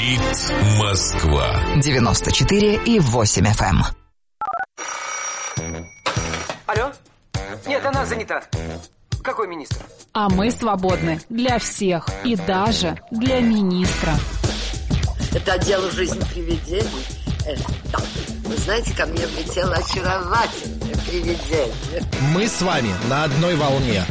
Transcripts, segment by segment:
Говорит Москва. 94,8 FM. Алло? Нет, она занята. Какой министр? А мы свободны для всех и даже для министра. Это отдел «Жизнь привидений». Да. Вы знаете, ко мне влетело очаровательное привидение. Мы с вами на одной волне.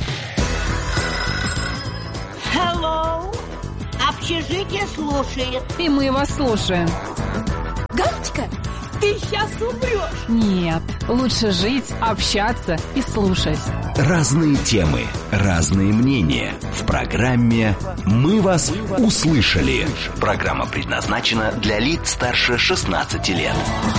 Hello. Общежитие слушает. И мы вас слушаем. Галочка, ты сейчас умрешь. Нет, лучше жить, общаться и слушать. Разные темы, разные мнения. В программе «Мы вас услышали». Программа предназначена для лиц старше 16 лет.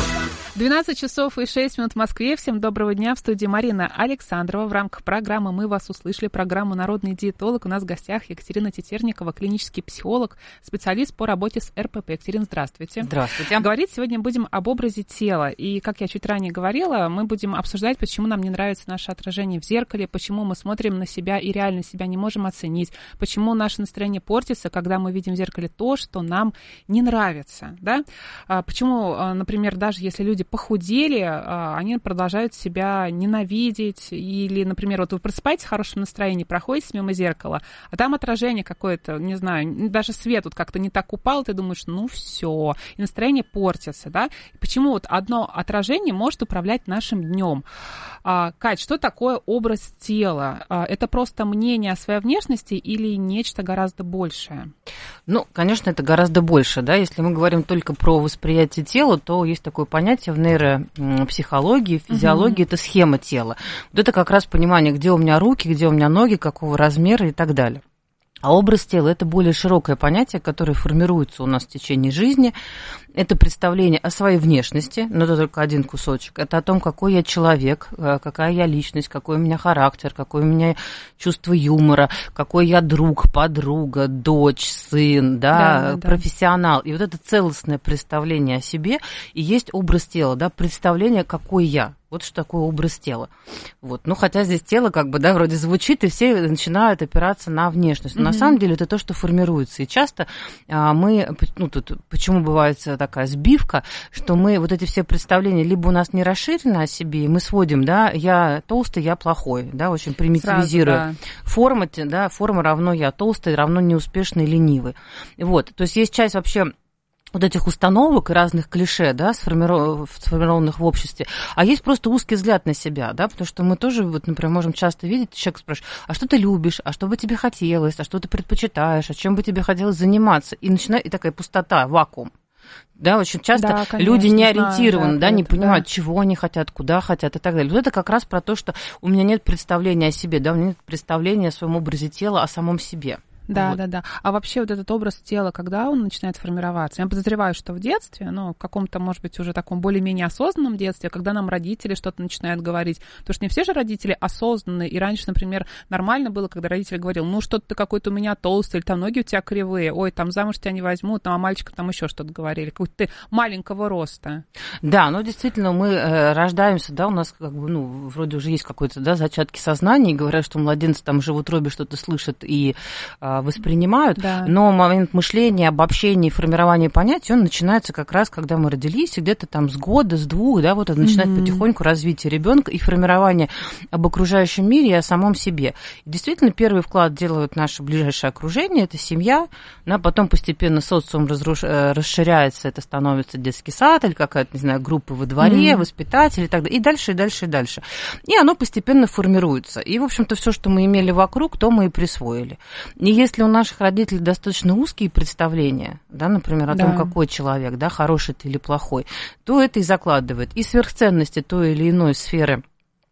12 часов и 6 минут в Москве. Всем доброго дня. В студии Марина Александрова. В рамках программы «Мы вас услышали», программу «Народный диетолог». У нас в гостях Екатерина Тетерникова, клинический психолог, специалист по работе с РПП. Екатерина, здравствуйте. Здравствуйте. Говорить сегодня будем об образе тела. И, как я чуть ранее говорила, мы будем обсуждать, почему нам не нравится наше отражение в зеркале, почему мы смотрим на себя и реально себя не можем оценить, почему наше настроение портится, когда мы видим в зеркале то, что нам не нравится. Да? Почему, например, даже если люди похудели, они продолжают себя ненавидеть. Или, например, вот вы просыпаетесь в хорошем настроении, проходите мимо зеркала, а там отражение какое-то, не знаю, даже свет вот как-то не так упал, ты думаешь, ну все, и настроение портится, да? И почему вот одно отражение может управлять нашим днем? Кать, что такое образ тела? Это просто мнение о своей внешности или нечто гораздо большее? Ну, конечно, это гораздо больше, да, если мы говорим только про восприятие тела, то есть такое понятие в нейропсихологии, в физиологии, это схема тела. Вот это как раз понимание, где у меня руки, где у меня ноги, какого размера и так далее. А образ тела – это более широкое понятие, которое формируется у нас в течение жизни. Это представление о своей внешности, но это только один кусочек. Это о том, какой я человек, какая я личность, какой у меня характер, какое у меня чувство юмора, какой я друг, подруга, дочь, сын, да, профессионал. И вот это целостное представление о себе и есть образ тела, да, представление, какой я. Вот что такое образ тела. Вот. Ну, хотя здесь тело как бы, да, вроде звучит, и все начинают опираться на внешность. Но на самом деле это то, что формируется. И часто мы, ну, тут почему бывает такая сбивка, что мы вот эти все представления либо у нас не расширены о себе, и мы сводим, да, я толстый, я плохой, да, очень примитивизируя. Форма, да, форма равно я толстый, равно неуспешный, ленивый. Вот. То есть есть часть вообще вот этих установок и разных клише, да, сформированных в обществе, а есть просто узкий взгляд на себя, да, потому что мы тоже, вот, например, можем часто видеть, человек спрашивает, а что ты любишь, а что бы тебе хотелось, а что ты предпочитаешь, а чем бы тебе хотелось заниматься, и начинает, и такая пустота, вакуум. Да, очень часто да, конечно, люди не ориентированы, да, не понимают, чего они хотят, куда хотят и так далее. Вот это как раз про то, что у меня нет представления о себе, да, у меня нет представления о своем образе тела, о самом себе. Да, вот. да. А вообще вот этот образ тела, когда он начинает формироваться? Я подозреваю, что в детстве, ну, в каком-то, может быть, уже таком более-менее осознанном детстве, когда нам родители что-то начинают говорить. Потому что не все же родители осознанные. И раньше, например, нормально было, когда родитель говорил, ну, что-то ты какой-то у меня толстый, или там ноги у тебя кривые, ой, там замуж тебя не возьмут, там, а мальчика там еще что-то говорили, какой-то ты маленького роста. Да, ну, действительно, мы рождаемся, да, у нас как бы, ну, вроде уже есть какой-то, да, зачатки сознания, и говорят, что младенцы там же в утробе что-то слышат и воспринимают, да. Но момент мышления, обобщения и формирования понятий, он начинается как раз, когда мы родились, и где-то там с года, с двух, да, вот это начинает потихоньку развитие ребенка и формирование об окружающем мире и о самом себе. И действительно, первый вклад делают наше ближайшее окружение, это семья, да, потом постепенно социум расширяется, это становится детский сад или какая-то, не знаю, группа во дворе, воспитатели и так далее, и дальше, и дальше, и дальше. И оно постепенно формируется. И, в общем-то, все, что мы имели вокруг, то мы и присвоили. И если у наших родителей достаточно узкие представления, да, например, о том, какой человек, да, хороший ты или плохой, то это и закладывает и сверхценности той или иной сферы,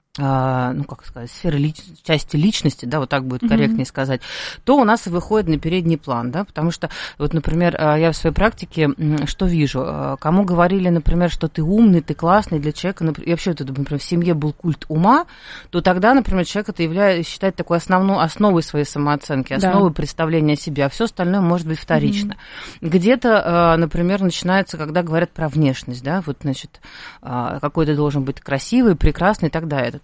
ну, как сказать, сферы части личности, да, вот так будет корректнее сказать, то у нас и выходит на передний план, да, потому что, вот, например, я в своей практике что вижу, кому говорили, например, что ты умный, ты классный для человека, и вообще, например, в семье был культ ума, то тогда, например, человек это считает такой основой своей самооценки, основой представления о себе, а все остальное может быть вторично. Где-то, например, начинается, когда говорят про внешность, да, вот, значит, какой ты должен быть красивый, прекрасный и так далее.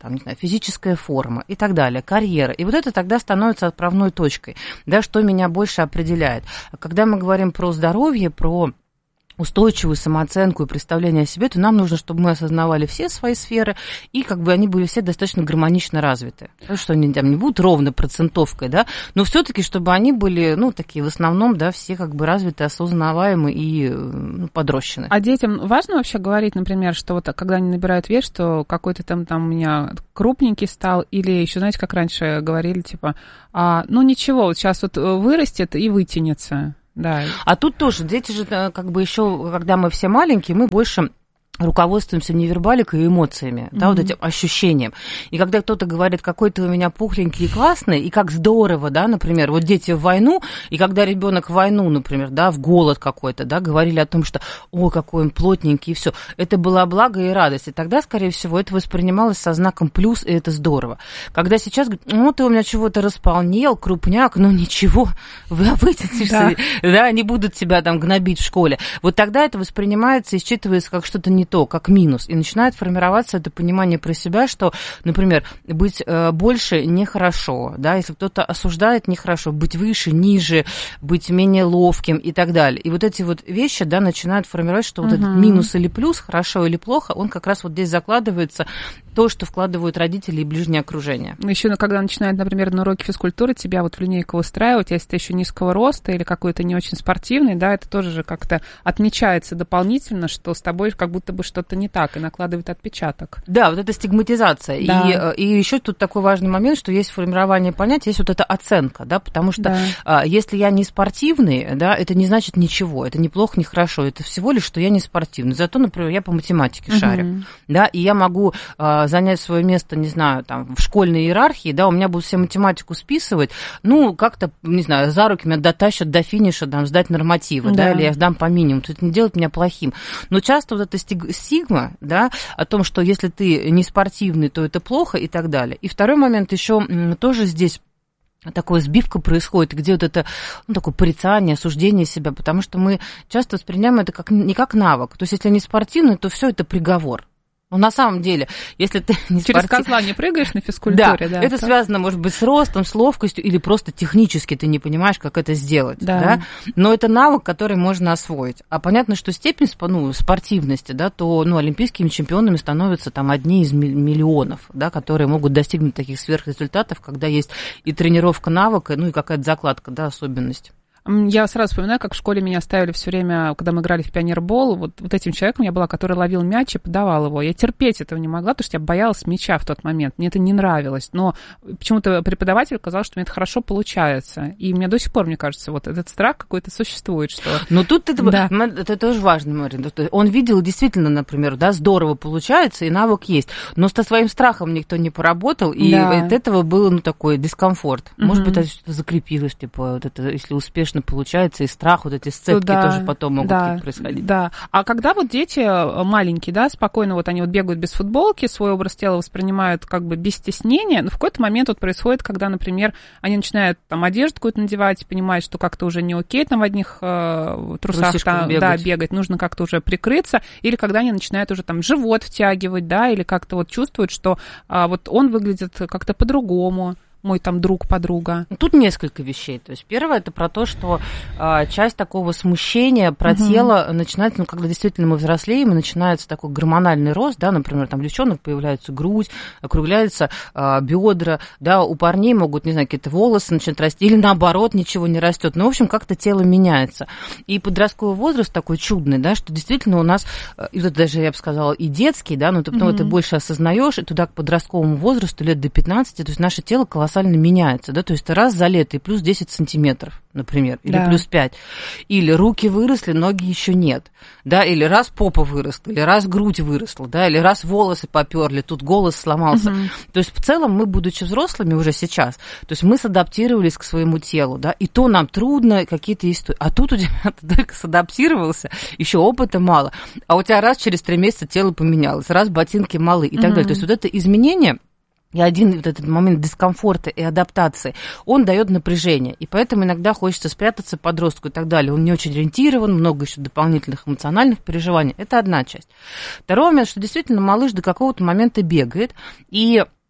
там, не знаю, физическая форма и так далее, карьера. И вот это тогда становится отправной точкой, да, что меня больше определяет. А когда мы говорим про здоровье, про устойчивую самооценку и представление о себе, то нам нужно, чтобы мы осознавали все свои сферы, и как бы они были все достаточно гармонично развиты. Потому что они там не будут ровно процентовкой, да, но все-таки, чтобы они были, ну, такие в основном, да, все как бы развиты, осознаваемы и подрощены. А детям важно вообще говорить, например, что вот когда они набирают вес, что какой-то там у меня крупненький стал, или еще, знаете, как раньше говорили, типа, ну ничего, вот сейчас вот вырастет и вытянется. Да. А тут тоже дети же как бы еще, когда мы все маленькие, мы больше руководствуемся невербаликой и эмоциями, да, вот этим ощущением. И когда кто-то говорит, какой ты у меня пухленький и классный, и как здорово, да, например, вот дети в войну, и когда ребенок в войну, например, да, в голод какой-то, да, говорили о том, что, ой, какой он плотненький, и все. Это была благо и радость. И тогда, скорее всего, это воспринималось со знаком плюс, и это здорово. Когда сейчас говорят, ну, ты у меня чего-то располнел, крупняк, ну, ничего, вытянешься, да, они будут тебя там гнобить в школе. Вот тогда это воспринимается и считывается как что-то не то, как минус. И начинает формироваться это понимание про себя, что, например, быть больше нехорошо, да, если кто-то осуждает, нехорошо, быть выше, ниже, быть менее ловким и так далее. И вот эти вот вещи, да, начинают формировать, что вот этот минус или плюс, хорошо или плохо, он как раз вот здесь закладывается, то, что вкладывают родители и ближнее окружение. Еще когда начинают, например, на уроке физкультуры тебя вот в линейку выстраивать, если ты еще низкого роста или какой-то не очень спортивный, да, это тоже же как-то отмечается дополнительно, что с тобой как будто бы что-то не так, и накладывает отпечаток. Да, вот это стигматизация. Да. И еще тут такой важный момент, что есть формирование понятия, есть вот эта оценка, да, потому что если я не спортивный, да, это не значит ничего, это не плохо, не хорошо, это всего лишь, что я не спортивный. Зато, например, я по математике шарю, да, и я могу занять свое место, не знаю, там, в школьной иерархии, да, у меня будут все математику списывать, ну, как-то, не знаю, за руки меня дотащат до финиша, там, сдать нормативы, да, или я сдам по минимуму, это не делает меня плохим. Но часто вот эта стигма, да, о том, что если ты не спортивный, то это плохо и так далее. И второй момент еще тоже здесь такая сбивка происходит, где вот это, ну, такое порицание, осуждение себя, потому что мы часто воспринимаем это как, не как навык. То есть если не спортивный, то все это приговор. Но на самом деле, если ты не через козла не прыгаешь на физкультуре, да, это связано, может быть, с ростом, с ловкостью, или просто технически ты не понимаешь, как это сделать, да? Но это навык, который можно освоить. А понятно, что степень спортивности, да, то, ну, олимпийскими чемпионами становятся там одни из миллионов, да, которые могут достигнуть таких сверхрезультатов, когда есть и тренировка навыка, ну, и какая-то закладка, да, особенность. Я сразу вспоминаю, как в школе меня ставили все время, когда мы играли в пионербол, вот этим человеком я была, который ловил мяч и подавал его. Я терпеть этого не могла, потому что я боялась мяча в тот момент. Мне это не нравилось. Но почему-то преподаватель сказал, что мне это хорошо получается. И у меня до сих пор, мне кажется, вот этот страх какой-то существует. Что... Но тут это тоже важно, Марина. Он видел действительно, например, да, здорово получается, и навык есть. Но со своим страхом никто не поработал, и от этого был, ну, такой дискомфорт. Может быть, это что-то закрепилось, типа, вот это, если успешно получается, и страх, вот эти сцепки тоже потом могут происходить. Да. А когда вот дети маленькие, да, спокойно вот они вот бегают без футболки, свой образ тела воспринимают как бы без стеснения, но в какой-то момент вот происходит, когда, например, они начинают там одежду какую-то надевать, понимают, что как-то уже не окей там в одних трусах бегать, нужно как-то уже прикрыться, или когда они начинают уже там живот втягивать, да, или как-то вот чувствуют, что вот он выглядит как-то по-другому. Мой там друг, подруга. Тут несколько вещей. То есть первое, это про то, что часть такого смущения про тело начинается, ну, когда действительно мы взрослеем, и начинается такой гормональный рост, да, например, там у девчонок появляется грудь, округляются бедра, да, у парней могут, не знаю, какие-то волосы начинают расти, или наоборот, ничего не растет. Ну, в общем, как-то тело меняется. И подростковый возраст такой чудный, да, что действительно у нас, и вот даже, я бы сказала, и детский, да, но ты потом это больше осознаешь, и туда к подростковому возрасту лет до 15, то есть наше тело колоссально меняется, да, то есть раз за лето и плюс 10 сантиметров, например, или плюс 5, или руки выросли, ноги еще нет, да, или раз попа выросла, или раз грудь выросла, да, или раз волосы поперли, тут голос сломался. То есть в целом мы, будучи взрослыми уже сейчас, то есть мы садаптировались к своему телу, да, и то нам трудно, какие-то истории, а тут у тебя ты только садаптировался, еще опыта мало, а у тебя раз через 3 месяца тело поменялось, раз ботинки малы и так далее, то есть вот это изменение. И один вот этот момент дискомфорта и адаптации, он дает напряжение. И поэтому иногда хочется спрятаться подростку и так далее. Он не очень ориентирован, много еще дополнительных эмоциональных переживаний. Это одна часть. Второй момент, что действительно малыш до какого-то момента бегает. И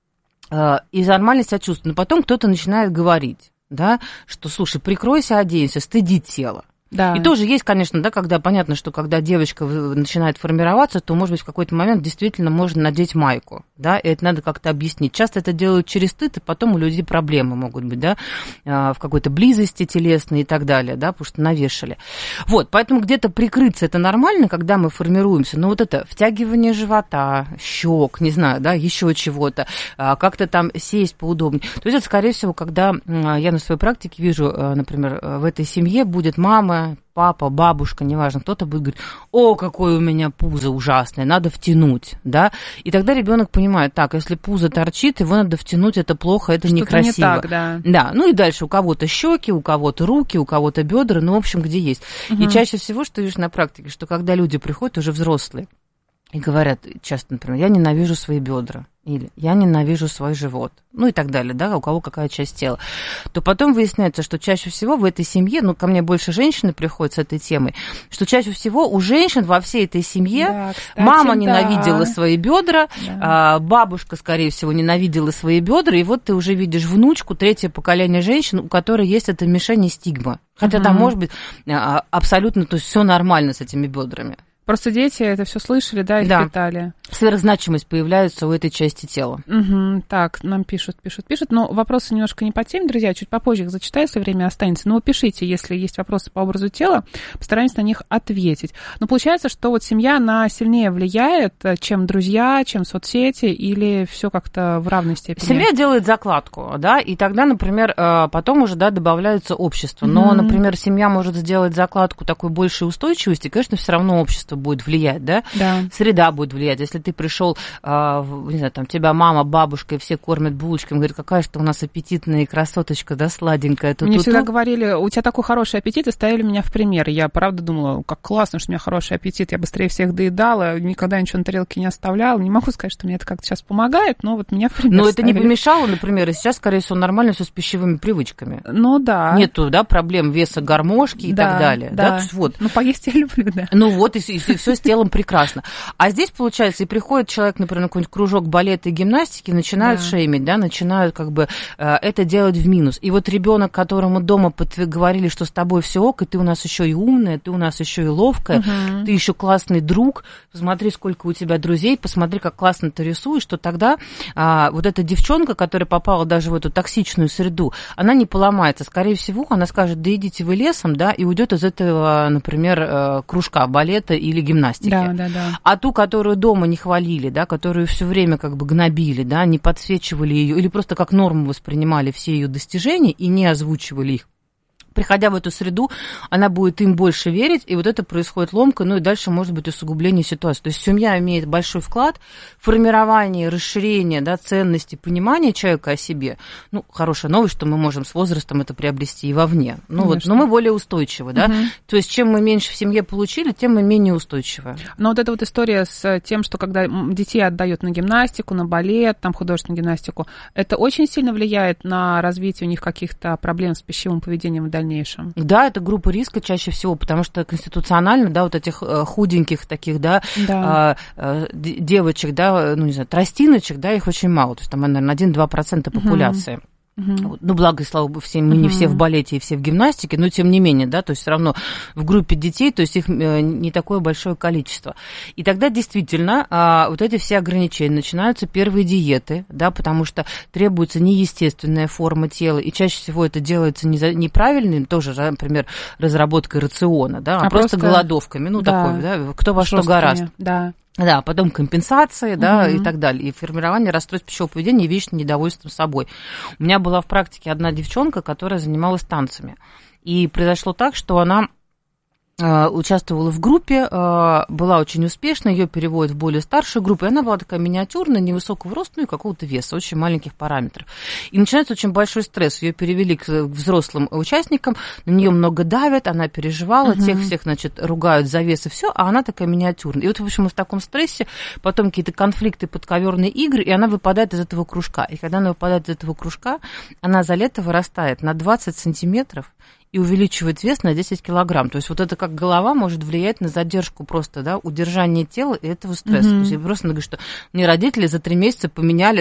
и нормально себя чувствует. Но потом кто-то начинает говорить, да, что, слушай, прикройся, оденься, стыди тело. Да. И тоже есть, конечно, да, когда понятно, что когда девочка начинает формироваться, то, может быть, в какой-то момент действительно можно надеть майку, да, и это надо как-то объяснить. Часто это делают через стыд, и потом у людей проблемы могут быть, да, в какой-то близости телесной и так далее, да, потому что навешали. Вот, поэтому где-то прикрыться это нормально, когда мы формируемся, но вот это втягивание живота, щек, не знаю, да, еще чего-то, как-то там сесть поудобнее. То есть это, скорее всего, когда я на своей практике вижу, например, в этой семье будет мама, папа, бабушка, неважно, кто-то будет говорить: о, какое у меня пузо ужасное, надо втянуть, да, и тогда ребенок понимает: так, если пузо торчит, его надо втянуть, это плохо, это что-то некрасиво. Не так, да. Да, ну и дальше у кого-то щеки, у кого-то руки, у кого-то бедра, ну, в общем, где есть. И чаще всего, что видишь на практике, что когда люди приходят, уже взрослые, и говорят часто, например: я ненавижу свои бедра, или я ненавижу свой живот, ну и так далее, да, у кого какая часть тела, то потом выясняется, что чаще всего в этой семье, ну, ко мне больше женщины приходят с этой темой, что чаще всего у женщин во всей этой семье, да, кстати, мама ненавидела свои бедра, да, бабушка, скорее всего, ненавидела свои бедра, и вот ты уже видишь внучку, третье поколение женщин, у которой есть эта мишень и стигма. Хотя там может быть абсолютно, то есть все нормально с этими бедрами. Просто дети это все слышали, да, и впитали. Сверхзначимость появляется у этой части тела. Так, нам пишут. Но вопросы немножко не по теме, друзья. Чуть попозже их зачитаю, если время останется. Но пишите, если есть вопросы по образу тела, постараемся на них ответить. Но получается, что вот семья, она сильнее влияет, чем друзья, чем соцсети, или все как-то в равной степени? Семья делает закладку, да, и тогда, например, потом уже, да, добавляется общество. Но, например, семья может сделать закладку такой большей устойчивости, конечно, все равно общество будет влиять, да? Да. Среда будет влиять. Если ты пришел, не знаю, там тебя мама, бабушка, и все кормят булочками, говорят: какая же ты у нас аппетитная красоточка, да, сладенькая. Мне всегда говорили: у тебя такой хороший аппетит, и ставили меня в пример. Я, правда, думала: как классно, что у меня хороший аппетит, я быстрее всех доедала, никогда ничего на тарелке не оставляла. Не могу сказать, что мне это как-то сейчас помогает, но вот меня в пример Но ставили. Это не помешало, например, и сейчас, скорее всего, нормально все с пищевыми привычками. Ну да. Нету, да, проблем веса гармошки и так далее. Да. Вот. Ну, поесть я люблю, да. Ну вот, и все с телом прекрасно. А здесь, получается, и приходит человек, например, на какой-нибудь кружок балета и гимнастики, начинают шеймить, да, начинают как бы это делать в минус. И вот ребенок, которому дома говорили, что с тобой все ок, и ты у нас еще и умная, ты у нас еще и ловкая, ты еще классный друг, посмотри, сколько у тебя друзей, посмотри, как классно ты рисуешь, что тогда вот эта девчонка, которая попала даже в эту токсичную среду, она не поломается. Скорее всего, она скажет: да идите вы лесом, да, и уйдет из этого, например, кружка балета или гимнастики. Да. А ту, которую дома не хвалили, да, которую все время как бы гнобили, да, не подсвечивали ее или просто как норму воспринимали все ее достижения и не озвучивали их, приходя в эту среду, она будет им больше верить, и вот это происходит ломка, ну и дальше может быть усугубление ситуации. То есть семья имеет большой вклад в формирование, расширение, да, ценностей, понимание человека о себе. Ну, хорошая новость, что мы можем с возрастом это приобрести и вовне. Ну, вот, но мы более устойчивы, да. То есть чем мы меньше в семье получили, тем мы менее устойчивы. Но вот эта вот история с тем, что когда детей отдают на гимнастику, на балет, там художественную гимнастику, это очень сильно влияет на развитие у них каких-то проблем с пищевым поведением в дальнейшем. Да, это группа риска чаще всего, потому что конституционально, да, вот этих худеньких таких, да, девочек, да, ну, не знаю, тростиночек, да, их очень мало, то есть там, наверное, 1-2% популяции. Ну, благо, слава богу, мы не все в балете и все в гимнастике, но тем не менее, да, то есть все равно в группе детей, то есть их не такое большое количество. И тогда действительно вот эти все ограничения, начинаются первые диеты, да, потому что требуется неестественная форма тела, и чаще всего это делается неправильным, тоже, например, разработкой рациона, да, а просто голодовками, ну, такой, да, кто во что гораст. Да, потом компенсации, да, и так далее. И формирование расстройств пищевого поведения и вечным недовольством собой. У меня была в практике одна девчонка, которая занималась танцами. И произошло так, что она участвовала в группе, была очень успешна, ее переводят в более старшую группу, и она была такая миниатюрная, невысокого роста, ну и какого-то веса, очень маленьких параметров. И начинается очень большой стресс. Ее перевели к взрослым участникам, на нее много давят, она переживала, тех всех, значит, ругают за вес и все, а она такая миниатюрная. И вот, в общем, в таком стрессе потом какие-то конфликты, подковерные игры, и она выпадает из этого кружка. И когда она выпадает из этого кружка, она за лето вырастает на 20 сантиметров, и и увеличивает вес на 10 килограмм. То есть вот это как голова может влиять на задержку просто, да, удержание тела и этого стресса. То есть я просто говорю, что мне родители за 3 месяца поменяли,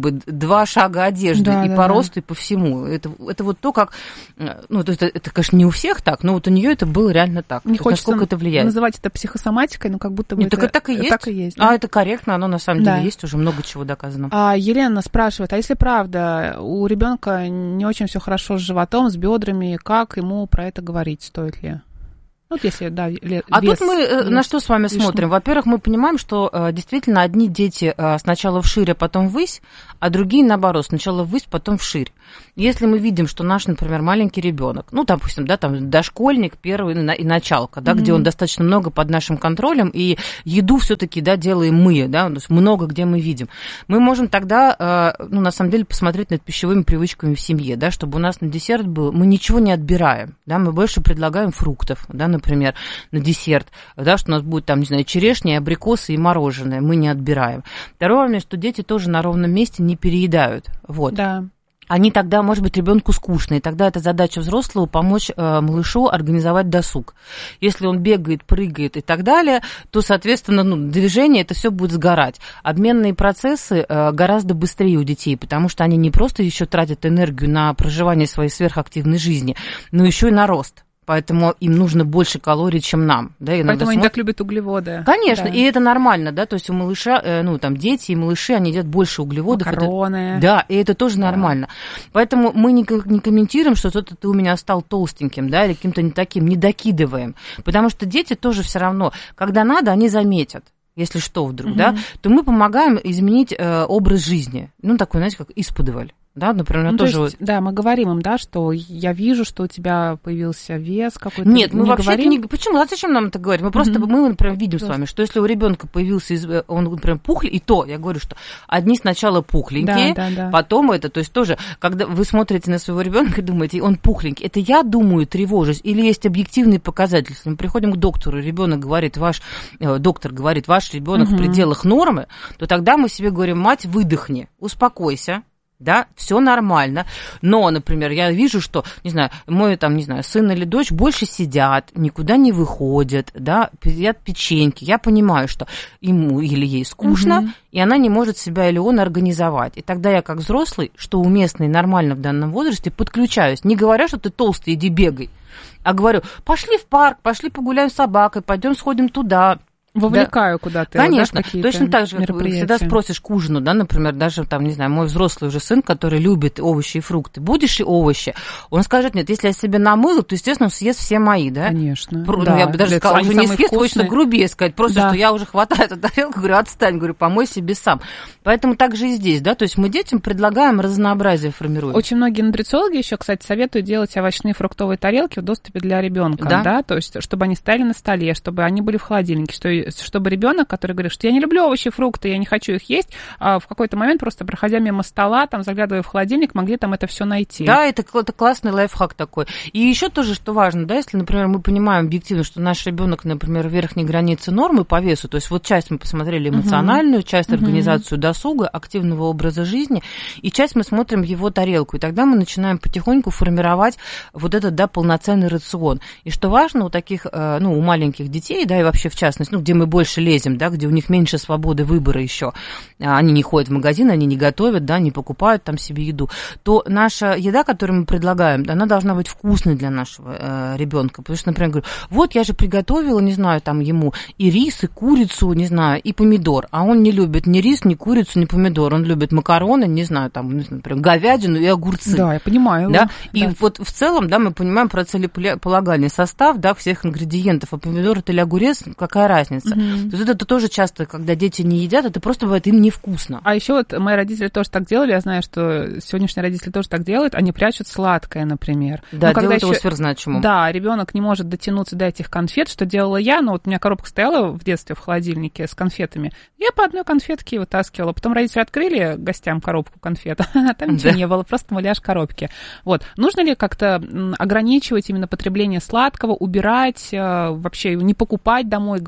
2 шага одежды по росту, и по всему. Это вот то, как, то есть это, конечно, не у всех так, но вот у нее это было реально так. Не хочется насколько это влияет. называть это психосоматикой, но как будто бы Нет, это так и есть. Так и есть, да? Это корректно, оно на самом деле есть, уже много чего доказано. Елена спрашивает, а если правда, у ребенка не очень все хорошо с животом, с бедрами, как ему про это говорить, стоит ли? Если, да, тут мы на что с вами смотрим? Во-первых, мы понимаем, что действительно одни дети сначала вширь, а потом ввысь, а другие, наоборот, сначала ввысь, потом вширь. Если мы видим, что наш, например, маленький ребенок, допустим, дошкольник, первый и началка, где он достаточно много под нашим контролем, и еду все-таки, делаем мы, то есть много где мы видим, мы можем тогда, на самом деле, посмотреть над пищевыми привычками в семье, чтобы у нас на десерт был, мы ничего не отбираем, мы больше предлагаем фруктов, например, на десерт, что у нас будет черешня, абрикосы и мороженое, мы не отбираем. Второй момент, что дети тоже на ровном месте не переедают. Вот. Да. Они тогда, может быть, ребенку скучно, и тогда это задача взрослого помочь малышу организовать досуг. Если он бегает, прыгает и так далее, то, соответственно, движение, это все будет сгорать. Обменные процессы гораздо быстрее у детей, потому что они не просто еще тратят энергию на проживание своей сверхактивной жизни, но еще и на рост. Поэтому им нужно больше калорий, чем нам. Поэтому они так любят углеводы. Конечно, и это нормально, то есть у малыша, дети и малыши, они едят больше углеводов. Макароны. И это тоже нормально. Поэтому мы не комментируем, что кто-то ты у меня стал толстеньким, или каким-то не таким, не докидываем. Потому что дети тоже все равно, когда надо, они заметят. Если что вдруг, то мы помогаем изменить образ жизни. Такой, знаете, как исподволь. Например, тоже... То есть, мы говорим им, что я вижу, что у тебя появился вес какой-то. Нет, мы вообще не... Почему? А зачем нам это говорить? Мы просто, например, видим с вами, что если у ребенка появился, он, например, пухлый, и то, я говорю, что одни сначала пухленькие, потом это, то есть тоже, когда вы смотрите на своего ребенка и думаете, он пухленький, это я думаю, тревожусь, или есть объективный показатель. Если мы приходим к доктору, ребенок говорит, доктор говорит, ваш ребенок в пределах нормы, то тогда мы себе говорим, мать, выдохни, успокойся. Все нормально, но, например, я вижу, что, мой, сын или дочь больше сидят, никуда не выходят, едят печеньки, я понимаю, что ему или ей скучно, и она не может себя или он организовать, и тогда я, как взрослый, что уместно и нормально в данном возрасте, подключаюсь, не говоря, что ты толстый, иди бегай, а говорю, пошли в парк, пошли погуляем с собакой, пойдем сходим туда. Вовлекаю куда-то. Конечно, точно так же, как всегда спросишь к ужину, например, даже мой взрослый уже сын, который любит овощи и фрукты, будешь ли овощи? Он скажет, нет, если я себе намыла, то, естественно, он съест все мои, Конечно. Я бы даже сказала, уже не съест, хочется грубее сказать, просто, что я уже хватаю эту тарелку, говорю, отстань, помой себе сам. Поэтому так же и здесь, то есть мы детям предлагаем разнообразие, формируем. Очень многие нутрициологи еще, кстати, советуют делать овощные фруктовые тарелки в доступе для ребенка, то есть чтобы они стояли на столе, чтобы они были в холодильнике, чтобы ребенок, который говорит, что я не люблю овощи, фрукты, я не хочу их есть, в какой-то момент просто проходя мимо стола, заглядывая в холодильник, могли это все найти. Да, это классный лайфхак такой. И еще тоже, что важно, если, например, мы понимаем объективно, что наш ребенок, например, в верхней границе нормы по весу, то есть вот часть мы посмотрели эмоциональную, часть организацию досуга, активного образа жизни, и часть мы смотрим его тарелку, и тогда мы начинаем потихоньку формировать вот этот, полноценный рацион. И что важно у таких, у маленьких детей, и вообще в частности, где мы больше лезем, где у них меньше свободы выбора еще, они не ходят в магазин, они не готовят, не покупают там себе еду, то наша еда, которую мы предлагаем, она должна быть вкусной для нашего ребенка. Потому что, например, говорю, вот я же приготовила, ему и рис, и курицу, и помидор, а он не любит ни рис, ни курицу, ни помидор, он любит макароны, например, говядину и огурцы. Да, я понимаю. И вот в целом, мы понимаем про целеполагание состав, всех ингредиентов, а помидор это или огурец, какая разница? То есть это тоже часто, когда дети не едят, это просто бывает им невкусно. А еще мои родители тоже так делали, я знаю, что сегодняшние родители тоже так делают, они прячут сладкое, например. Да, делают его сверхзначимым. Да, ребенок не может дотянуться до этих конфет, что делала я, у меня коробка стояла в детстве в холодильнике с конфетами, я по одной конфетке вытаскивала, потом родители открыли гостям коробку конфет, а там ничего не было, просто муляж коробки. Нужно ли как-то ограничивать именно потребление сладкого, убирать, вообще не покупать домой, говорить,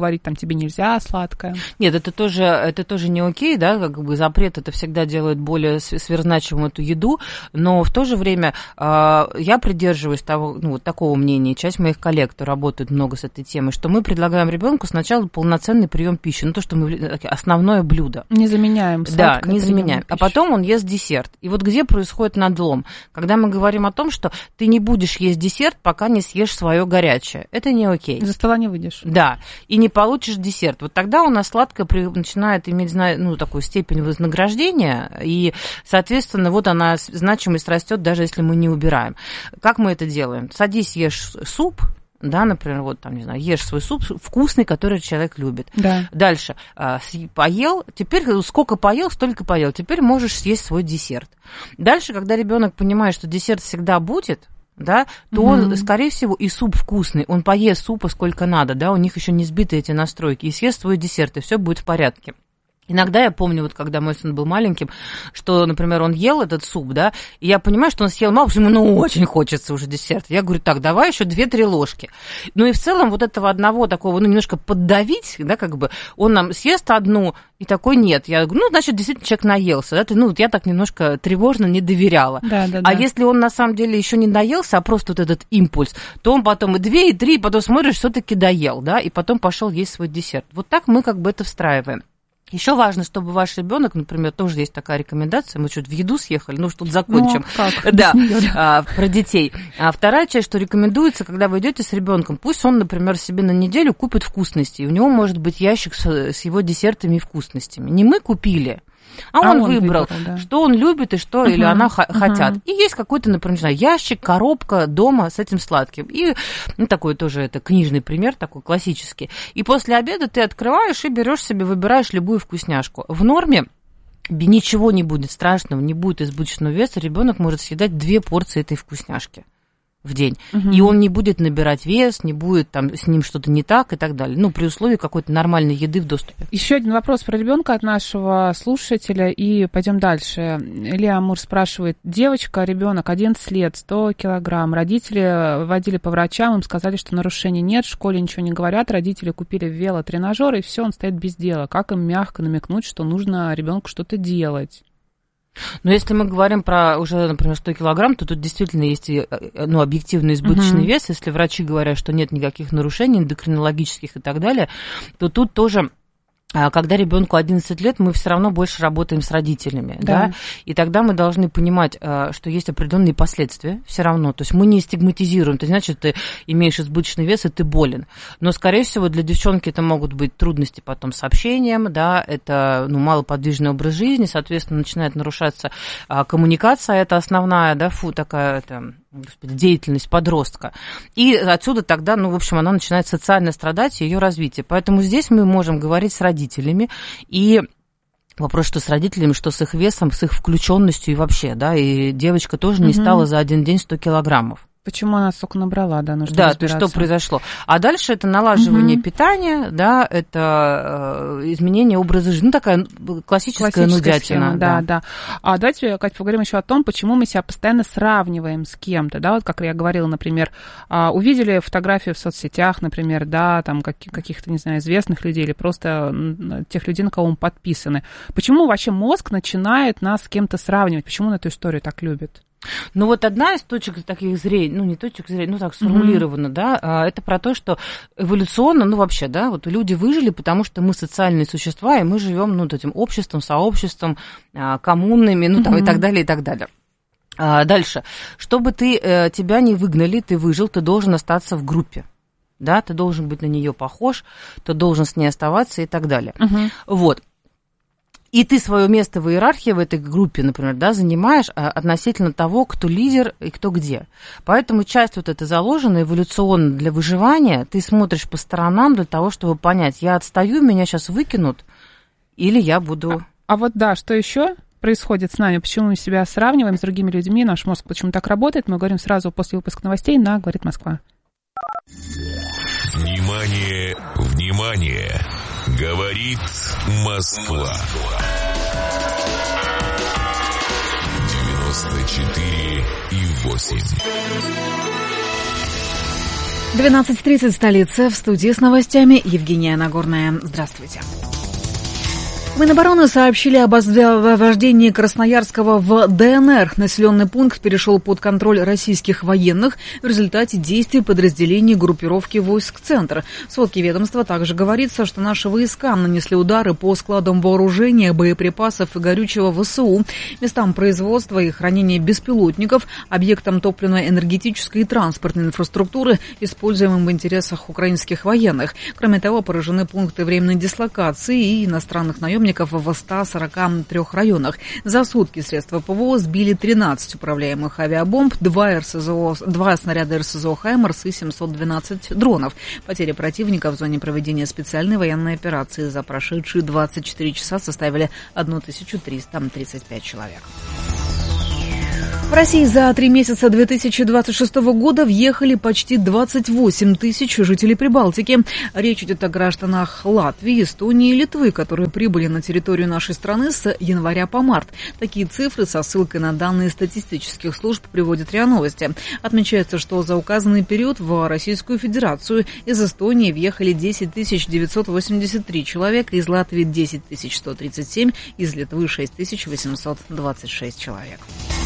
тебе нельзя сладкое. Нет, это тоже не окей, да, как бы запрет это всегда делает более сверхзначимую эту еду, но в то же время я придерживаюсь того, ну, вот такого мнения, часть моих коллег, кто работает много с этой темой, что мы предлагаем ребенку сначала полноценный прием пищи, ну, то, что мы основное блюдо. Не заменяем сладкое. Да, не заменяем. А потом он ест десерт. И вот где происходит надлом? Когда мы говорим о том, что ты не будешь есть десерт, пока не съешь свое горячее. Это не окей. За стола не выйдешь. Да, и не получишь десерт. Вот тогда у нас сладкое начинает иметь, ну, такую степень вознаграждения, и, соответственно, вот она, значимость растет, даже если мы не убираем. Как мы это делаем? Садись, ешь суп, да, например, вот там, не знаю, ешь свой суп вкусный, который человек любит. Да. Дальше поел, теперь сколько поел, столько поел, теперь можешь съесть свой десерт. Дальше, когда ребенок понимает, что десерт всегда будет, да, то он, скорее всего, и суп вкусный, он поест супа сколько надо, да, у них еще не сбиты эти настройки, и съест свой десерт, и все будет в порядке. Иногда я помню, вот когда мой сын был маленьким, что, например, он ел этот суп, да, и я понимаю, что он съел мало, потому что ему очень хочется уже десерт. Я говорю, так, давай еще 2-3 ложки. Ну и в целом вот этого одного такого, ну, немножко поддавить, да, как бы, он нам съест одну, и такой нет. Я говорю, ну, значит, действительно человек наелся, да, ну, вот я так немножко тревожно не доверяла. Да. А если он на самом деле еще не наелся, а просто вот этот импульс, то он потом и 2, и 3, и потом смотришь, все-таки доел, да, и потом пошел есть свой десерт. Вот так мы как бы это встраиваем. Еще важно, чтобы ваш ребенок, например, тоже есть такая рекомендация, мы чуть в еду съехали, ну, что-то закончим. Да, про детей. Вторая часть, что рекомендуется, когда вы идете с ребенком, пусть он, например, себе на неделю купит вкусности, и у него может быть ящик с его десертами и вкусностями. Не мы купили, а он выбрал, да, что он любит и что или она хотят. И есть какой-то, например, не знаю, ящик, коробка дома с этим сладким. И ну, такой тоже это книжный пример, такой классический. И после обеда ты открываешь и берешь себе, выбираешь любую вкусняшку. В норме ничего не будет страшного, не будет избыточного веса, ребенок может съедать 2 порции этой вкусняшки в день. И он не будет набирать вес, не будет там с ним что-то не так и так далее. Ну, при условии какой-то нормальной еды в доступе. Еще один вопрос про ребенка от нашего слушателя, и пойдем дальше. Илья Амур спрашивает. Девочка, ребенок, 11 лет, 100 килограмм. Родители водили по врачам, им сказали, что нарушений нет, в школе ничего не говорят. Родители купили велотренажер, и все, он стоит без дела. Как им мягко намекнуть, что нужно ребенку что-то делать? Но если мы говорим про уже, например, 100 килограмм, то тут действительно есть, ну, объективный избыточный вес. Если врачи говорят, что нет никаких нарушений эндокринологических и так далее, то тут тоже... Когда ребенку 11 лет, мы все равно больше работаем с родителями, да, и тогда мы должны понимать, что есть определенные последствия все равно, то есть мы не стигматизируем, то значит, ты имеешь избыточный вес, и ты болен, но, скорее всего, для девчонки это могут быть трудности потом с общением, да, это, ну, малоподвижный образ жизни, соответственно, начинает нарушаться коммуникация, это основная, да, такая, это... деятельность подростка. И отсюда тогда, ну, в общем, она начинает социально страдать, ее развитие. Поэтому здесь мы можем говорить с родителями, и вопрос, что с родителями, что с их весом, с их включенностью и вообще, да, и девочка тоже не стала за один день 100 килограммов. Почему она столько набрала, да, нужно разбираться. Да, то есть что произошло. А дальше это налаживание питания, да, это изменение образа жизни. Ну, такая классическая нудятина. Схема, да. А давайте, Катя, поговорим еще о том, почему мы себя постоянно сравниваем с кем-то, да, вот как я говорила, например, увидели фотографию в соцсетях, например, да, там каких-то, не знаю, известных людей или просто тех людей, на кого мы подписаны. Почему вообще мозг начинает нас с кем-то сравнивать? Почему он эту историю так любит? Ну, вот одна из точек таких зрения, ну, не точек зрения, ну, так сформулировано, да, это про то, что эволюционно, ну, вообще, да, вот люди выжили, потому что мы социальные существа, и мы живем, ну, вот этим обществом, сообществом, коммунами, ну, там, и так далее, и так далее. Дальше. Чтобы тебя не выгнали, ты выжил, ты должен остаться в группе. Да, ты должен быть на нее похож, ты должен с ней оставаться и так далее. Вот. И ты свое место в иерархии в этой группе, например, да, занимаешь относительно того, кто лидер и кто где. Поэтому часть вот эта заложена эволюционно для выживания. Ты смотришь по сторонам для того, чтобы понять, я отстаю, меня сейчас выкинут, или я буду... А вот да, что еще происходит с нами? Почему мы себя сравниваем с другими людьми? Наш мозг почему так работает? Мы говорим сразу после выпуска новостей на «Говорит Москва». Внимание, внимание! Говорит Москва. 94,8. 12:30, столица. В студии с новостями Евгения Нагорная. Здравствуйте. Минобороны сообщили об освобождении Красноярского в ДНР. Населенный пункт перешел под контроль российских военных в результате действий подразделений группировки войск «Центр». В сводке ведомства также говорится, что наши войска нанесли удары по складам вооружения, боеприпасов и горючего ВСУ, местам производства и хранения беспилотников, объектам топливно-энергетической и транспортной инфраструктуры, используемым в интересах украинских военных. Кроме того, поражены пункты временной дислокации и иностранных наемников в 143 районах. За сутки средства ПВО сбили 13 управляемых авиабомб, 2 снаряда РСЗО «Хаймерс» и 712 дронов. Потери противника в зоне проведения специальной военной операции за прошедшие 24 часа составили 1335 человек. В России за 3 месяца 2026 года въехали почти 28 тысяч жителей Прибалтики. Речь идет о гражданах Латвии, Эстонии и Литвы, которые прибыли на территорию нашей страны с января по март. Такие цифры со ссылкой на данные статистических служб приводит РИА Новости. Отмечается, что за указанный период в Российскую Федерацию из Эстонии въехали 10 983 человека, из Латвии 10 137, из Литвы 6 826 человек.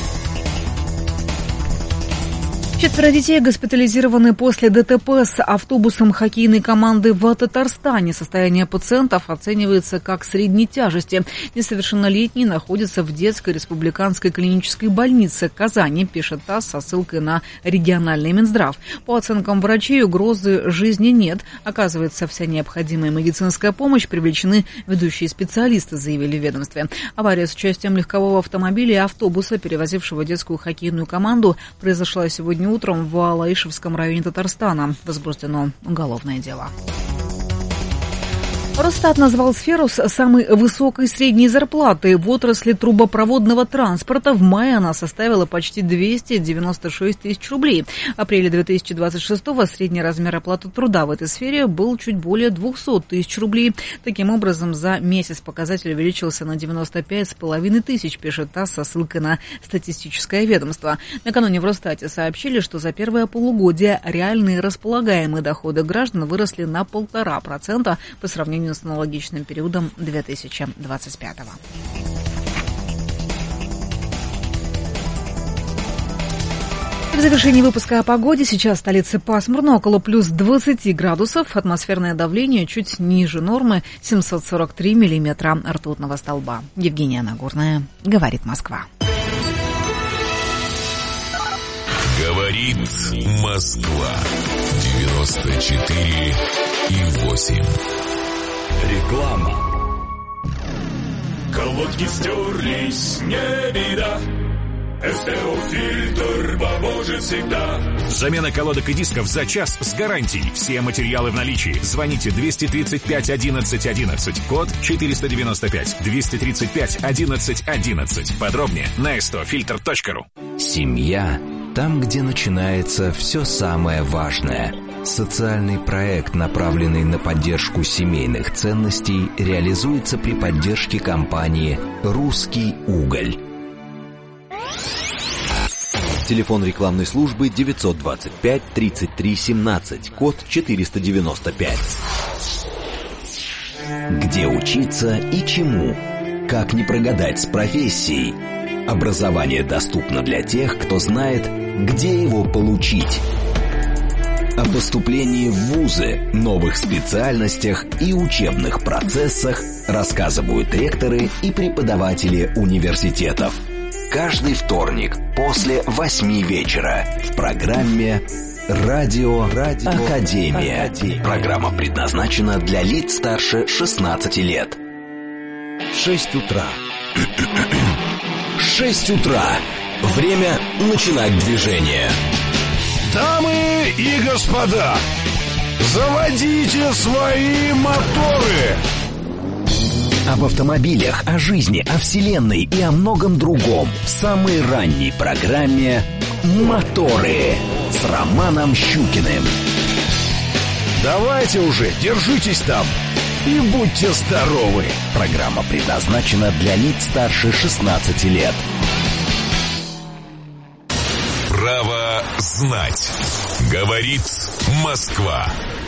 4 детей госпитализированы после ДТП с автобусом хоккейной команды в Татарстане. Состояние пациентов оценивается как средней тяжести. Несовершеннолетние находятся в детской республиканской клинической больнице Казани, пишет ТАСС со ссылкой на региональный Минздрав. По оценкам врачей, угрозы жизни нет. Оказывается, вся необходимая медицинская помощь, привлечены ведущие специалисты, заявили в ведомстве. Авария с участием легкового автомобиля и автобуса, перевозившего детскую хоккейную команду, произошла сегодня утром в Алаишевском районе Татарстана. Возбуждено уголовное дело. Росстат назвал сферу с самой высокой средней зарплатой в отрасли трубопроводного транспорта. В мае она составила почти 296 тысяч рублей. В апреле 2026-го средний размер оплаты труда в этой сфере был чуть более 200 тысяч рублей. Таким образом, за месяц показатель увеличился на 95,5 тысяч, пишет ТАСС со ссылкой на статистическое ведомство. Накануне в Росстате сообщили, что за первое полугодие реальные располагаемые доходы граждан выросли на 1,5% по сравнению с аналогичным периодом 2025-го. В завершении выпуска о погоде. Сейчас в столице пасмурно, около плюс 20 градусов. Атмосферное давление чуть ниже нормы, 743 миллиметра ртутного столба. Евгения Нагорная, говорит Москва. Говорит Москва. 94,8. Реклама. Колодки стерлись, не беда. СТО-фильтр поможет всегда. Замена колодок и дисков за час с гарантией. Все материалы в наличии. Звоните 235 11 11. Код 495. 235 11 11. Подробнее на stofilter.ru. Семья там, где начинается все самое важное. Социальный проект, направленный на поддержку семейных ценностей, реализуется при поддержке компании «Русский уголь». Телефон рекламной службы 925 33 17, код 495. Где учиться и чему? Как не прогадать с профессией? Образование доступно для тех, кто знает, где его получить. О поступлении в вузы, новых специальностях и учебных процессах рассказывают ректоры и преподаватели университетов. Каждый вторник после 8 вечера в программе «Радио Академия». Программа предназначена для лиц старше 16 лет. 6 утра. 6 утра. Время начинать движение. Дамы и господа, заводите свои моторы! Об автомобилях, о жизни, о вселенной и о многом другом в самой ранней программе «Моторы» с Романом Щукиным. Давайте уже, держитесь там и будьте здоровы. Программа предназначена для лиц старше 16 лет. Право знать. Говорит Москва.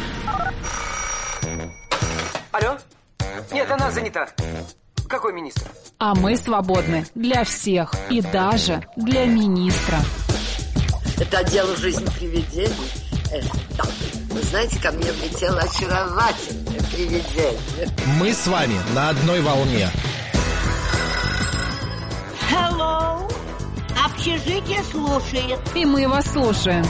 Алло? Нет, она занята. Какой министр? А мы свободны для всех и даже для министра. Это отдел «Жизнь привидений». Да. Вы знаете, ко мне влетело очаровательное привидение. Мы с вами на одной волне. Hello. Общежитие слушает. И мы вас слушаем.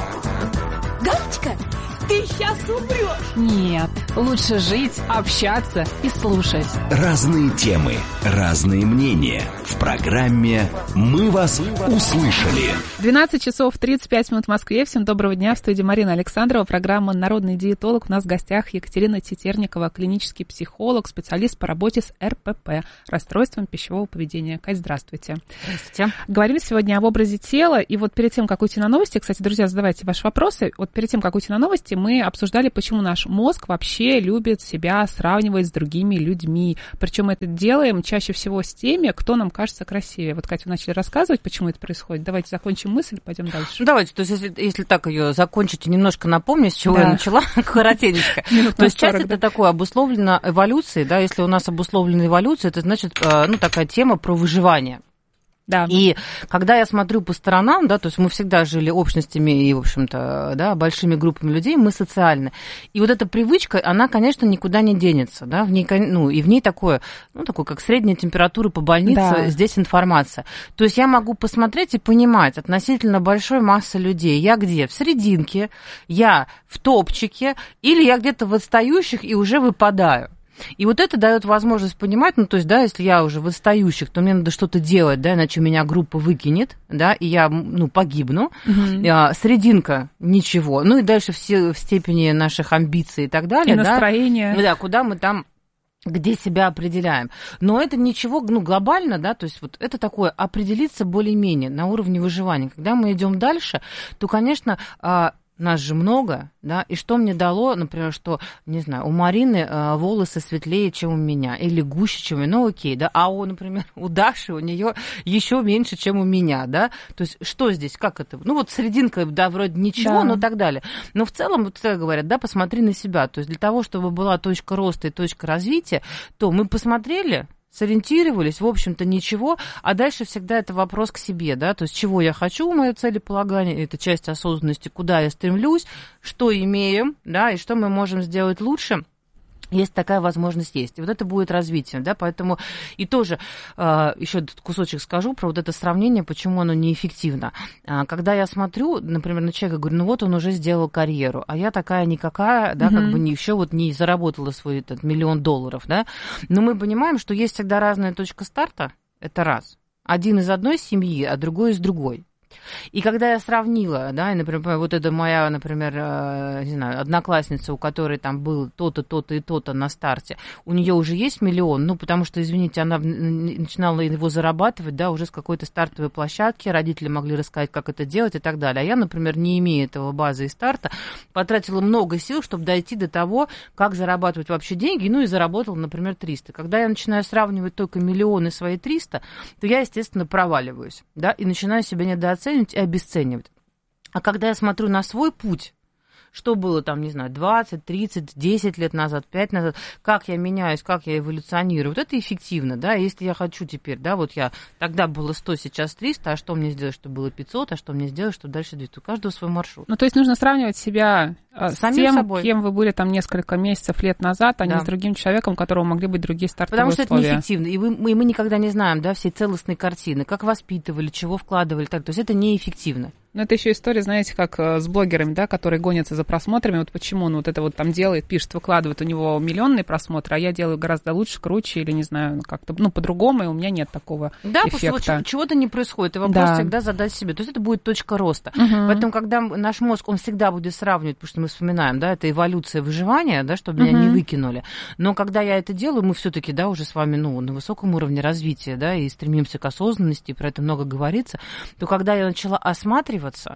Галочка, ты сейчас умрешь. Нет, лучше жить, общаться и слушать. Разные темы, разные мнения. В программе «Мы вас услышали». 12 часов 35 минут в Москве. Всем доброго дня. В студии Марина Александрова. Программа «Народный диетолог». У нас в гостях Екатерина Тетерникова, клинический психолог, специалист по работе с РПП, расстройством пищевого поведения. Кать, здравствуйте. Здравствуйте. Говорим сегодня об образе тела. И вот перед тем, как уйти на новости, кстати, друзья, задавайте ваши вопросы. Вот перед тем, как уйти на новости, мы обсуждали, почему наш мозг вообще любит себя сравнивать с другими людьми. Причем это делаем чаще всего с теми, кто нам кажется красивее. Вот, Катя, вы начали рассказывать, почему это происходит. Давайте закончим мысль, пойдем дальше. Давайте, то есть если так ее закончить и немножко напомню, с чего я начала, коротенько. То есть часть это такое обусловлено эволюцией, да, если у нас обусловлена эволюция, это значит, ну, такая тема про выживание. Да. И когда я смотрю по сторонам, да, то есть мы всегда жили общностями и, в общем-то, да, большими группами людей, мы социальны. И вот эта привычка, она, конечно, никуда не денется, да, в ней, ну, и в ней такое, ну, такое, как средняя температура по больнице, да. Здесь информация. То есть я могу посмотреть и понимать относительно большой массы людей, я где? В серединке, я в топчике, или я где-то в отстающих и уже выпадаю. И вот это дает возможность понимать, ну, то есть, да, если я уже в отстающих, то мне надо что-то делать, да, иначе меня группа выкинет, да, и я, ну, погибну. Серединка – ничего. Ну, и дальше все в степени наших амбиций и так далее. И настроение. Да, куда мы там, где себя определяем. Но это ничего, ну, глобально, да, то есть вот это такое определиться более-менее на уровне выживания. Когда мы идем дальше, то, конечно, нас же много, да, и что мне дало, например, что, не знаю, у Марины волосы светлее, чем у меня, или гуще, чем у меня, ну окей, да, а например, у Даши, у нее еще меньше, чем у меня, да, то есть что здесь, как это, ну вот серединка, да, вроде ничего, да. Но так далее, но в целом, вот всегда говорят, да, посмотри на себя, то есть для того, чтобы была точка роста и точка развития, то мы посмотрели, сориентировались, в общем-то, ничего, а дальше всегда это вопрос к себе, да, то есть чего я хочу, мое целеполагание, это часть осознанности, куда я стремлюсь, что имеем, да, и что мы можем сделать лучше, если такая возможность есть. И вот это будет развитие, да, поэтому и тоже еще этот кусочек скажу про вот это сравнение, почему оно неэффективно. Когда я смотрю, например, на человека, говорю, ну вот он уже сделал карьеру, а я такая никакая, да, как бы еще вот не заработала свой этот $1 миллион, да, но мы понимаем, что есть всегда разная точка старта, это раз. Один из одной семьи, а другой из другой. И когда я сравнила, да, и, например, вот это моя, например, не знаю, одноклассница, у которой там был то-то, то-то и то-то на старте, у нее уже есть $1 миллион, ну, потому что, извините, она начинала его зарабатывать, да, уже с какой-то стартовой площадки, родители могли рассказать, как это делать и так далее. А я, например, не имея этого базы и старта, потратила много сил, чтобы дойти до того, как зарабатывать вообще деньги, ну, и заработала, например, 300. Когда я начинаю сравнивать только миллионы свои 300, то я, естественно, проваливаюсь, да, и начинаю себя недооценивать и обесценивать. А когда я смотрю на свой путь, что было там, не знаю, 20, 30, 10 лет назад, 5 назад, как я меняюсь, как я эволюционирую, вот это эффективно, да, если я хочу теперь, да, вот я, тогда было 100, сейчас 300, а что мне сделать, чтобы было 500, а что мне сделать, чтобы дальше 200, у каждого свой маршрут. Ну, то есть нужно сравнивать себя с тем, собой. Кем вы были там несколько месяцев, лет назад, а не с другим человеком, у которого могли быть другие стартовые условия. Потому что это неэффективно, и мы никогда не знаем, да, всей целостной картины, как воспитывали, чего вкладывали, так, то есть это неэффективно. Но это еще история, знаете, как с блогерами, да, которые гонятся за просмотрами. Вот почему он вот это вот там делает, пишет, выкладывает, у него миллионные просмотры, а я делаю гораздо лучше, круче или, не знаю, как-то, ну, по-другому, и у меня нет такого эффекта. Да, потому что чего-то не происходит, и вопрос всегда задать себе. То есть это будет точка роста. Поэтому, когда наш мозг, он всегда будет сравнивать, потому что мы вспоминаем, да, это эволюция выживания, да, чтобы меня не выкинули. Но когда я это делаю, мы все-таки, да, уже с вами, ну, на высоком уровне развития, да, и стремимся к осознанности, про это много говорится, то когда я начала осматриваться,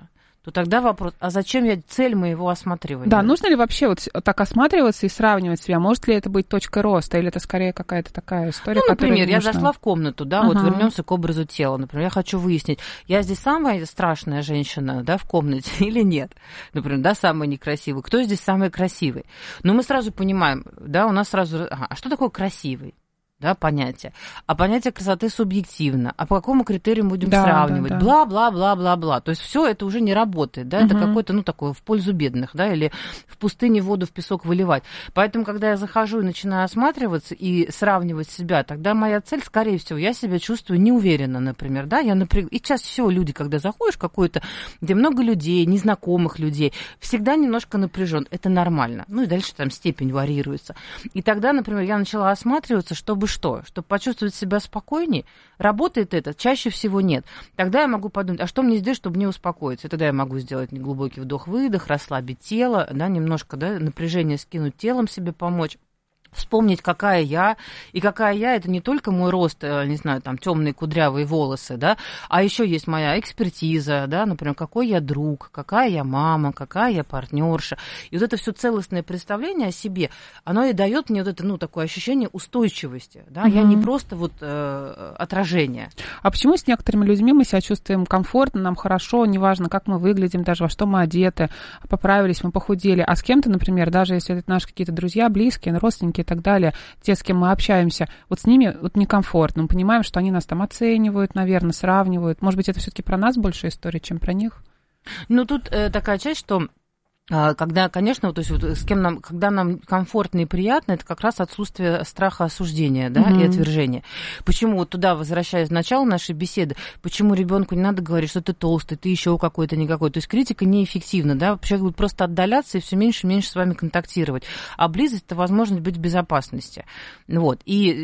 то тогда вопрос, а зачем цель моего осматривания? Да, нужно ли вообще вот так осматриваться и сравнивать себя? Может ли это быть точкой роста, или это скорее какая-то такая история, например, я нужно... зашла в комнату, да, вот вернемся к образу тела. Например, я хочу выяснить, я здесь самая страшная женщина, да, в комнате или нет? Например, да, самая некрасивая. Кто здесь самый красивый? Но мы сразу понимаем, да, у нас сразу... А что такое красивый? Да, понятие. А понятие красоты субъективно. А по какому критерию будем сравнивать? Да. Бла-бла-бла-бла-бла. То есть все это уже не работает. Да? Это какое-то, ну, такое, в пользу бедных, да, или в пустыне воду в песок выливать. Поэтому, когда я захожу и начинаю осматриваться и сравнивать себя, тогда моя цель, скорее всего, я себя чувствую неуверенно, например. Да? И чаще всего люди, когда заходишь в какой-то, где много людей, незнакомых людей, всегда немножко напряжен. Это нормально. Ну и дальше там степень варьируется. И тогда, например, я начала осматриваться, чтобы что? Чтобы почувствовать себя спокойнее? Работает это? Чаще всего нет. Тогда я могу подумать, а что мне сделать, чтобы не успокоиться? И тогда я могу сделать неглубокий вдох-выдох, расслабить тело, да, немножко, да, напряжение скинуть, телом себе помочь. Вспомнить, какая я, и какая я, это не только мой рост, не знаю, там, темные кудрявые волосы, да, а еще есть моя экспертиза, да, например, какой я друг, какая я мама, какая я партнерша. И вот это все целостное представление о себе, оно и дает мне вот это, ну, такое ощущение устойчивости, да, я не просто вот отражение. А почему с некоторыми людьми мы себя чувствуем комфортно, нам хорошо, неважно, как мы выглядим, даже во что мы одеты, поправились, мы похудели, а с кем-то, например, даже если это наши какие-то друзья, близкие, родственники и так далее, те, с кем мы общаемся, вот с ними вот некомфортно. Мы понимаем, что они нас там оценивают, наверное, сравнивают. Может быть, это все-таки про нас больше история, чем про них? Ну, тут такая часть, что когда, конечно, то есть вот с кем нам, когда нам комфортно и приятно, это как раз отсутствие страха осуждения, да, и отвержения. Почему, вот туда, возвращаясь к началу нашей беседы, почему ребенку не надо говорить, что ты толстый, ты еще какой-то, никакой. То есть критика неэффективна, да, человек будет просто отдаляться и все меньше и меньше с вами контактировать. А близость – это возможность быть в безопасности. Вот.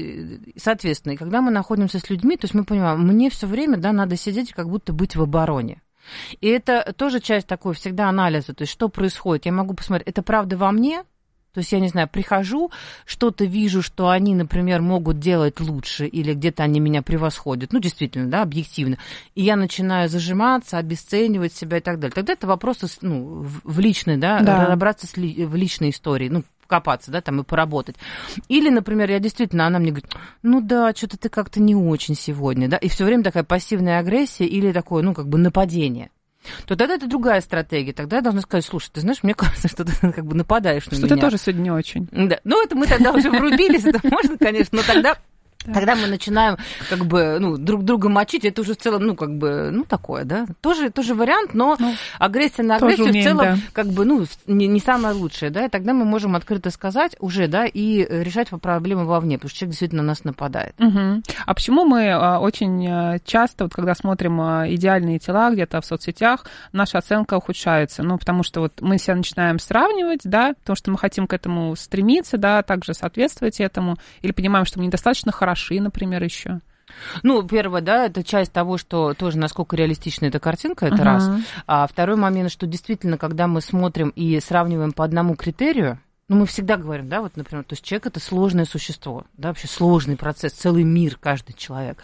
И, соответственно, когда мы находимся с людьми, то есть мы понимаем, мне все время, да, надо сидеть и как будто быть в обороне. И это тоже часть такой всегда анализа, то есть что происходит. Я могу посмотреть, это правда во мне? То есть я, не знаю, прихожу, что-то вижу, что они, например, могут делать лучше, или где-то они меня превосходят, ну, действительно, да, объективно, и я начинаю зажиматься, обесценивать себя и так далее. Тогда это вопросы, ну, в личной, да, разобраться в личной истории, ну, копаться, да, там, и поработать. Или, например, я действительно, она мне говорит, ну да, что-то ты как-то не очень сегодня, да, и все время такая пассивная агрессия или такое, ну, как бы нападение. То тогда это другая стратегия. Тогда я должна сказать, слушай, ты знаешь, мне кажется, что ты как бы нападаешь на меня. Что ты тоже сегодня не очень. Да, ну, это мы тогда уже врубились, это можно, конечно, но тогда... Когда мы начинаем как бы, ну, друг друга мочить, это уже в целом, ну, как бы, ну, такое, да, тоже вариант, но агрессия на агрессию умеем, в целом, как бы, ну, не самое лучшее, да, и тогда мы можем открыто сказать уже, да, и решать проблемы вовне, потому что человек действительно на нас нападает. А почему мы очень часто, вот когда смотрим идеальные тела где-то в соцсетях, наша оценка ухудшается? Ну, потому что вот мы себя начинаем сравнивать, да, потому что мы хотим к этому стремиться, да, также соответствовать этому, или понимаем, что мы недостаточно хороши, например, еще. Ну, первое, да, это часть того, что тоже насколько реалистична эта картинка, это раз. А второй момент, что действительно, когда мы смотрим и сравниваем по одному критерию, ну, мы всегда говорим, да, вот, например, то есть человек – это сложное существо, да, вообще сложный процесс, целый мир, каждый человек.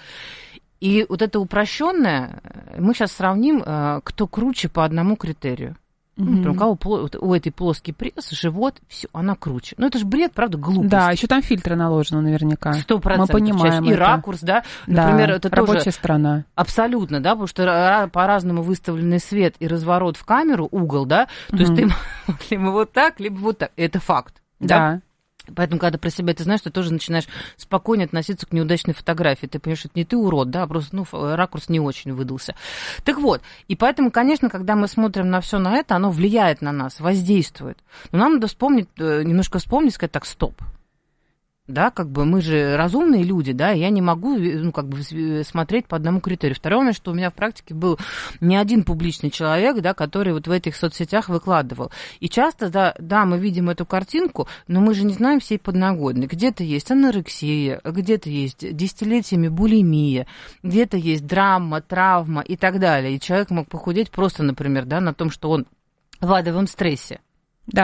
И вот это упрощенное, мы сейчас сравним, кто круче по одному критерию. Например, у кого у этой плоский пресс, живот, все, она круче. Ну, это же бред, правда, глупость. Да, еще там фильтры наложены наверняка. 100%. Мы понимаем и ракурс, да. Например, это рабочая тоже сторона. Абсолютно, да, потому что по-разному выставленный свет и разворот в камеру, угол, да, то есть ты либо вот так, либо вот так. Это факт. Да. Поэтому, когда про себя ты знаешь, ты тоже начинаешь спокойно относиться к неудачной фотографии. Ты понимаешь, что это не ты урод, да, а просто, ну, ракурс не очень выдался. Так вот, и поэтому, конечно, когда мы смотрим на все на это, оно влияет на нас, воздействует. Но нам надо немножко вспомнить, сказать, так, стоп. Да, как бы мы же разумные люди, да, и я не могу, ну, как бы смотреть по одному критерию. Второе момент, что у меня в практике был не один публичный человек, да, который вот в этих соцсетях выкладывал. И часто, да, мы видим эту картинку, но мы же не знаем всей подноготной. Где-то есть анорексия, где-то есть десятилетиями булимия, где-то есть драма, травма и так далее. И человек мог похудеть просто, например, да, на том, что он в адовом стрессе. Да.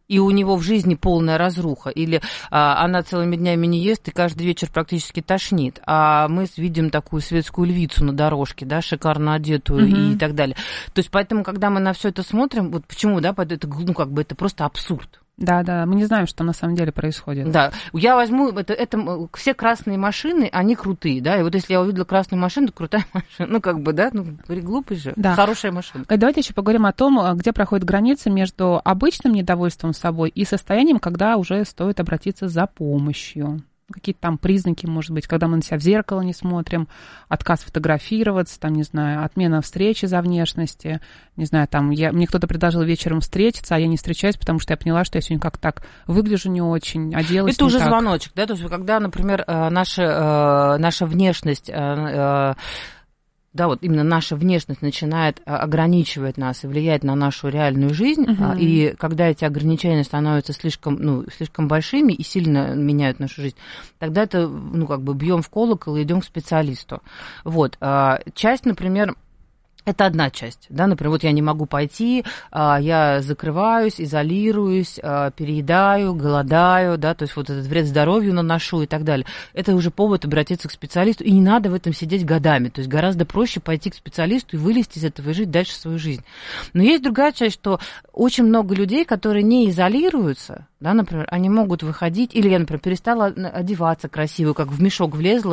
и у него в жизни полная разруха, или она целыми днями не ест и каждый вечер практически тошнит, а мы видим такую светскую львицу на дорожке, да, шикарно одетую и так далее. То есть поэтому, когда мы на все это смотрим, вот почему, да, это, ну, как бы это просто абсурд. Да, мы не знаем, что там на самом деле происходит. Да, я возьму, это все красные машины, они крутые, да, и вот если я увидела красную машину, то крутая машина, ну, как бы, да, ну, глупый же, да. Хорошая машина. Давайте еще поговорим о том, где проходит граница между обычным недовольством собой и состоянием, когда уже стоит обратиться за помощью. Какие-то там признаки, может быть, когда мы на себя в зеркало не смотрим, отказ фотографироваться, там, не знаю, отмена встречи из-за внешности, не знаю, там, мне кто-то предложил вечером встретиться, а я не встречаюсь, потому что я поняла, что я сегодня как-то так выгляжу не очень, оделась это не уже так. Звоночек, да, то есть когда, например, наша внешность... Да, вот именно наша внешность начинает ограничивать нас и влиять на нашу реальную жизнь, и когда эти ограничения становятся слишком большими и сильно меняют нашу жизнь, тогда это, ну, как бы бьем в колокол и идем к специалисту. Вот. Часть, например, это одна часть, да, например, вот я не могу пойти, я закрываюсь, изолируюсь, переедаю, голодаю, да, то есть вот этот вред здоровью наношу и так далее. Это уже повод обратиться к специалисту, и не надо в этом сидеть годами, то есть гораздо проще пойти к специалисту и вылезти из этого и жить дальше свою жизнь. Но есть другая часть, что очень много людей, которые не изолируются, да, например, они могут выходить, или я, например, перестала одеваться красиво, как в мешок влезла,